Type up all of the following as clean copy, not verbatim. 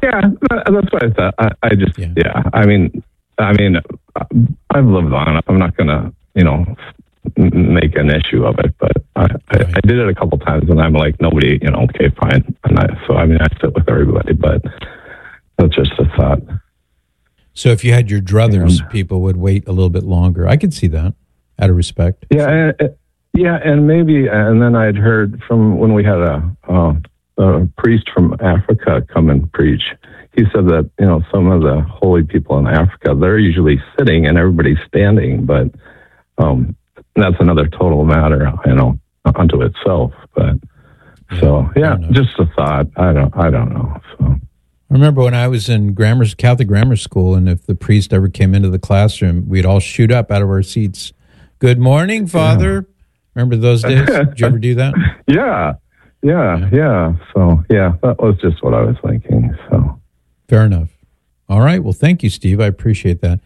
Yeah, that's what I thought. I just, yeah. I mean, I've lived long enough. I'm not going to, make an issue of it, but I did it a couple times, and I'm like, nobody, okay, fine. And I sit with everybody, but that's just a thought. So if you had your druthers, people would wait a little bit longer. I could see that, out of respect. Yeah, and maybe, and then I'd heard from when we had a priest from Africa come and preach. He said that, some of the holy people in Africa, they're usually sitting and everybody's standing, but that's another total matter, unto itself. But just a thought. I don't know. So I remember when I was in Catholic grammar school, and if the priest ever came into the classroom, we'd all shoot up out of our seats. Good morning, Father. Yeah. Remember those days? Did you ever do that? Yeah. So, that was just what I was thinking. So, fair enough. All right. Well, thank you, Steve. I appreciate that.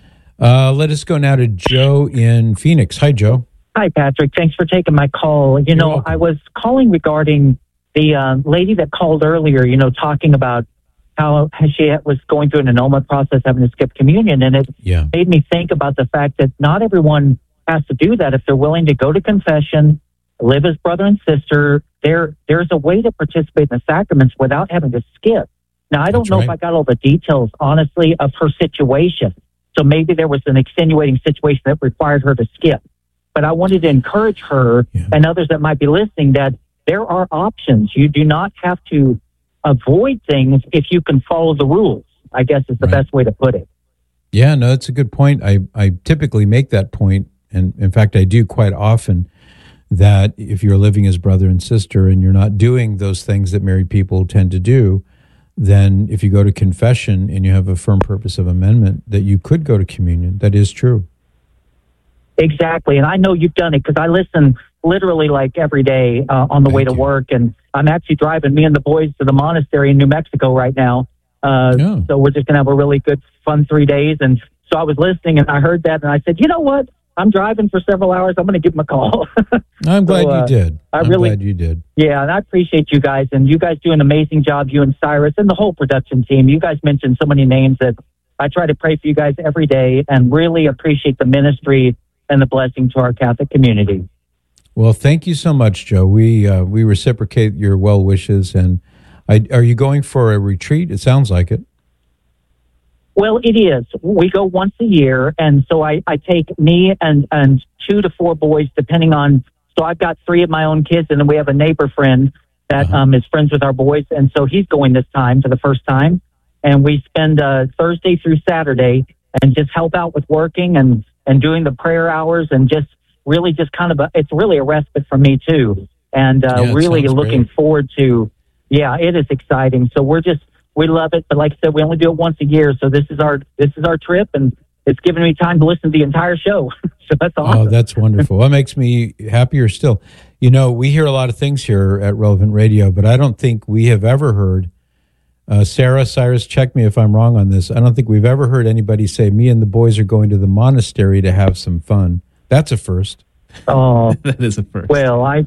Let us go now to Joe in Phoenix. Hi, Joe. Hi, Patrick. Thanks for taking my call. I was calling regarding the lady that called earlier, talking about how she was going through an annulment process, having to skip communion. And it made me think about the fact that not everyone has to do that. If they're willing to go to confession, live as brother and sister, there's a way to participate in the sacraments without having to skip. Now, I don't know if I got all the details, honestly, of her situation. So maybe there was an extenuating situation that required her to skip. But I wanted to encourage her and others that might be listening that there are options. You do not have to avoid things if you can follow the rules, I guess is the best way to put it. Yeah, no, that's a good point. I typically make that point, and in fact, I do quite often, that if you're living as brother and sister and you're not doing those things that married people tend to do, then if you go to confession and you have a firm purpose of amendment, that you could go to communion. That is true. Exactly. And I know you've done it because I listen literally like every day on the way to work. And I'm actually driving me and the boys to the monastery in New Mexico right now. So we're just going to have a really good, fun 3 days. And so I was listening and I heard that and I said, you know what? I'm driving for several hours. I'm going to give them a call. I'm glad you did. I'm glad you did. Yeah, and I appreciate you guys. And you guys do an amazing job, you and Cyrus and the whole production team. You guys mentioned so many names that I try to pray for you guys every day and really appreciate the ministry and the blessing to our Catholic community. Well, thank you so much, Joe. We reciprocate your well wishes. And are you going for a retreat? It sounds like it. Well, it is. We go once a year, and so I take me and 2 to 4 boys, depending on. So I've got 3 of my own kids, and then we have a neighbor friend that is friends with our boys, and so he's going this time for the first time. And we spend Thursday through Saturday and just help out with working and doing the prayer hours, and just really just kind of it's really a respite for me too, and really looking forward to. Yeah, it is exciting. So we love it, but like I said, we only do it once a year. So this is our trip, and it's given me time to listen to the entire show. So that's awesome. Oh, that's wonderful. That makes me happier still. We hear a lot of things here at Relevant Radio, but I don't think we have ever heard, Sarah, Cyrus, check me if I'm wrong on this. I don't think we've ever heard anybody say, me and the boys are going to the monastery to have some fun. That's a first. Oh, that is a first. Well, I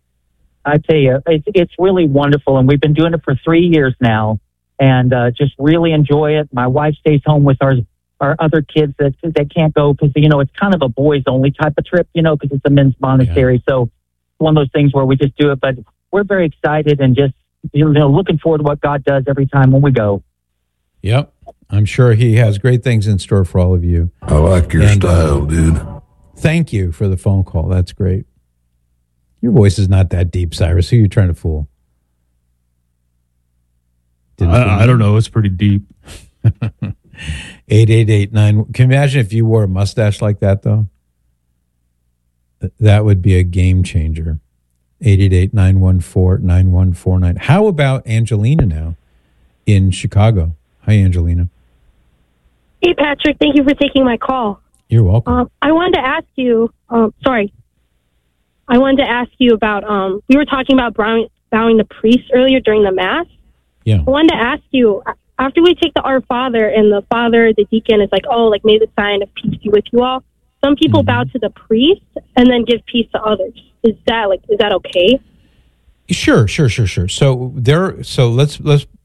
tell you, it's really wonderful, and we've been doing it for 3 years now. And just really enjoy it. My wife stays home with our other kids that can't go because, it's kind of a boys-only type of trip, because it's a men's monastery. Yeah. So it's one of those things where we just do it. But we're very excited and just, looking forward to what God does every time when we go. Yep. I'm sure he has great things in store for all of you. I like your style, dude. Thank you for the phone call. That's great. Your voice is not that deep, Cyrus. Who are you trying to fool? I don't know. It's pretty deep. 888-9. Can you imagine if you wore a mustache like that, though? That would be a game changer. 888-914-9149. How about Angelina now in Chicago? Hi, Angelina. Hey, Patrick. Thank you for taking my call. You're welcome. I wanted to ask you, I wanted to ask you about, we were talking about bowing the priest earlier during the Mass. Yeah. I wanted to ask you, after we take the Our Father and the Father, the deacon is like, may the sign of peace be with you all. Some people bow to the priest and then give peace to others. Is that okay? Sure. So let's